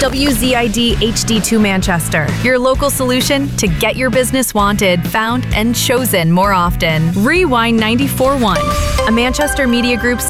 WZID HD2 Manchester, your local solution to get your business wanted, found, and chosen more often. Rewind 94.1, a Manchester Media Group